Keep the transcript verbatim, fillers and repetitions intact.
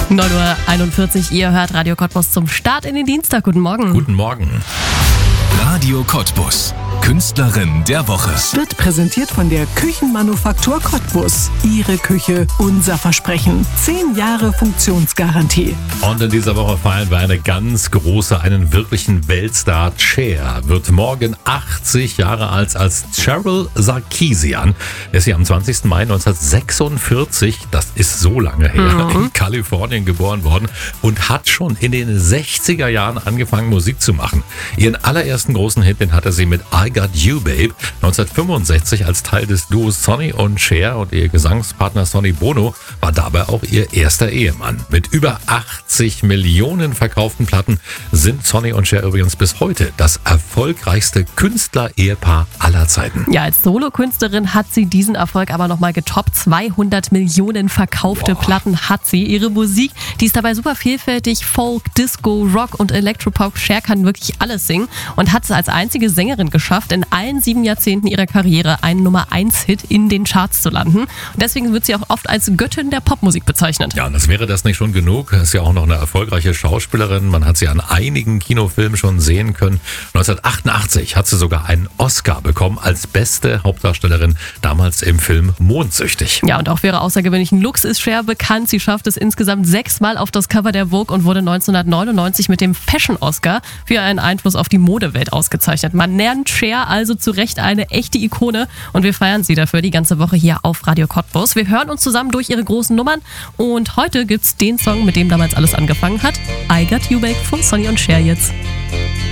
neun Uhr einundvierzig, ihr hört Radio Cottbus zum Start in den Dienstag. Guten Morgen. Guten Morgen. Radio Cottbus. Künstlerin der Woche. Wird präsentiert von der Küchenmanufaktur Cottbus. Ihre Küche, unser Versprechen. Zehn Jahre Funktionsgarantie. Und in dieser Woche feiern wir eine ganz große, einen wirklichen Weltstar. Cher wird morgen achtzig Jahre alt als Cheryl Sarkisian. Ist sie am zwanzigsten Mai neunzehnhundertsechsundvierzig, das ist so lange her, mhm. in Kalifornien geboren worden und hat schon in den sechziger Jahren angefangen, Musik zu machen. Ihren allerersten großen Hit, den hatte sie mit I Got You Babe neunzehnhundertfünfundsechzig als Teil des Duos Sonny und Cher, und ihr Gesangspartner Sonny Bono war dabei auch ihr erster Ehemann. Mit über achtzig Millionen verkauften Platten sind Sonny und Cher übrigens bis heute das erfolgreichste Künstler-Ehepaar aller Zeiten. Ja, als Solokünstlerin hat sie diesen Erfolg aber nochmal getoppt. zweihundert Millionen verkaufte Boah. Platten hat sie. Ihre Musik, die ist dabei super vielfältig. Folk, Disco, Rock und Electropop. Cher kann wirklich alles singen und hat es als einzige Sängerin geschafft, in allen sieben Jahrzehnten ihrer Karriere einen Nummer eins Hit in den Charts zu landen. Und deswegen wird sie auch oft als Göttin der Popmusik bezeichnet. Ja, und das wäre das nicht schon genug. Ist ja auch noch eine erfolgreiche Schauspielerin. Man hat sie an einigen Kinofilmen schon sehen können. neunzehnhundertachtundachtzig hat sie sogar einen Oscar bekommen als beste Hauptdarstellerin, damals im Film Mondsüchtig. Ja, und auch für ihre außergewöhnlichen Looks ist Cher bekannt. Sie schafft es insgesamt sechsmal auf das Cover der Vogue und wurde neunzehnhundertneunundneunzig mit dem Fashion-Oscar für ihren Einfluss auf die Modewelt ausgezeichnet. Man nennt Cher also zu Recht eine echte Ikone und wir feiern sie dafür die ganze Woche hier auf Radio Cottbus. Wir hören uns zusammen durch ihre großen Nummern und heute gibt's den Song, mit dem damals alles angefangen hat. I Got You Babe von Sonny und Cher jetzt.